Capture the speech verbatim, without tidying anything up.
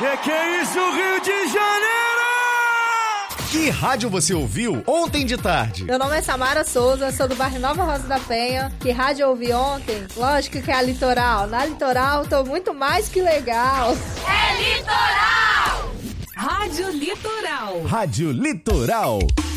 É que é isso, Rio de Janeiro! Que rádio você ouviu ontem de tarde? Meu nome é Samara Souza, sou do bairro Nova Rosa da Penha. Que rádio eu ouvi ontem? Lógico que é a Litoral. Na Litoral tô muito mais que legal. É Litoral! Rádio Litoral. Rádio Litoral.